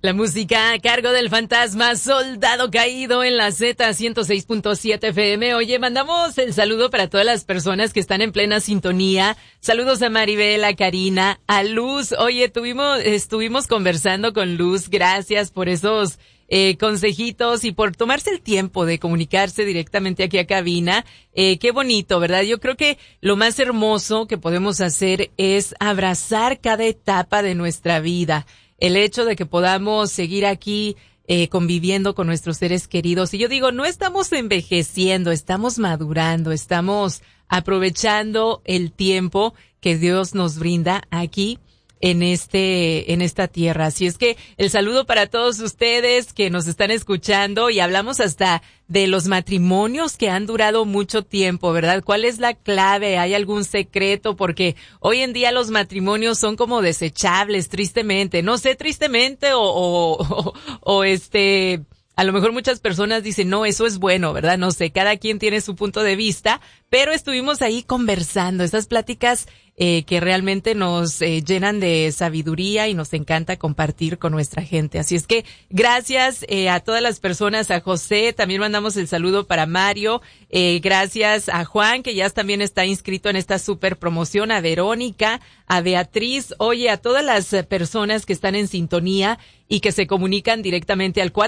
La música a cargo del fantasma Soldado Caído en la Z106.7 FM. Oye, mandamos el saludo para todas las personas que están en plena sintonía. Saludos a Maribel, a Karina, a Luz. Oye, estuvimos conversando con Luz. Gracias por esos consejitos y por tomarse el tiempo de comunicarse directamente aquí a cabina. Qué bonito, ¿verdad? Yo creo que lo más hermoso que podemos hacer es abrazar cada etapa de nuestra vida. El hecho de que podamos seguir aquí conviviendo con nuestros seres queridos. Y yo digo, no estamos envejeciendo, estamos madurando, estamos aprovechando el tiempo que Dios nos brinda aquí en esta tierra. Así es que el saludo para todos ustedes que nos están escuchando, y hablamos hasta de los matrimonios que han durado mucho tiempo, ¿verdad? ¿Cuál es la clave? ¿Hay algún secreto? Porque hoy en día los matrimonios son como desechables, tristemente. No sé, tristemente o a lo mejor muchas personas dicen, no, eso es bueno, ¿verdad? No sé, cada quien tiene su punto de vista, pero estuvimos ahí conversando, esas pláticas que realmente nos llenan de sabiduría y nos encanta compartir con nuestra gente. Así es que gracias a todas las personas, a José, también mandamos el saludo para Mario, gracias a Juan, que ya también está inscrito en esta super promoción, a Verónica, a Beatriz, oye, a todas las personas que están en sintonía y que se comunican directamente al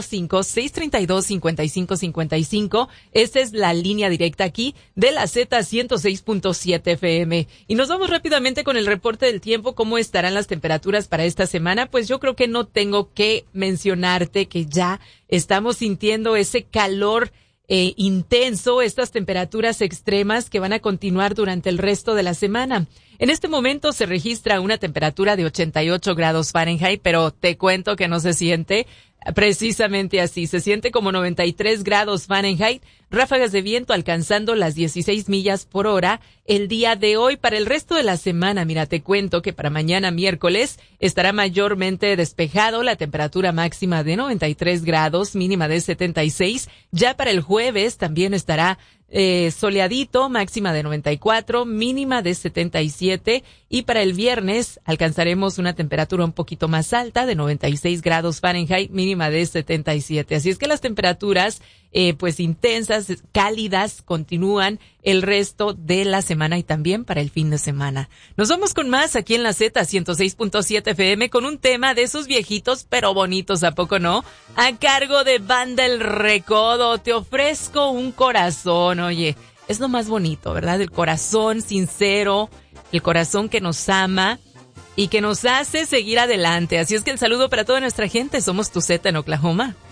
405-632-5555. Esta es la línea directa aquí de la Z106.7 FM. Y nos vamos rápidamente con el reporte del tiempo. ¿Cómo estarán las temperaturas para esta semana? Pues yo creo que no tengo que mencionarte que ya estamos sintiendo ese calor intenso, estas temperaturas extremas que van a continuar durante el resto de la semana. En este momento se registra una temperatura de 88 grados Fahrenheit, pero te cuento que no se siente precisamente así. Se siente como 93 grados Fahrenheit, ráfagas de viento alcanzando las 16 millas por hora el día de hoy. Para el resto de la semana, mira, te cuento que para mañana miércoles estará mayormente despejado, la temperatura máxima de 93 grados, mínima de 76. Ya para el jueves también estará soleadito, máxima de 94, mínima de 77, y para el viernes alcanzaremos una temperatura un poquito más alta de 96 grados Fahrenheit, mínima de 77. Así es que las temperaturas pues intensas, cálidas, continúan el resto de la semana y también para el fin de semana. Nos vamos con más aquí en la Z106.7 FM con un tema de esos viejitos pero bonitos, ¿a poco no? A cargo de Banda El Recodo. Te ofrezco un corazón. Oye, es lo más bonito, ¿verdad? El corazón sincero, el corazón que nos ama y que nos hace seguir adelante. Así es que el saludo para toda nuestra gente. Somos tu Z en Oklahoma.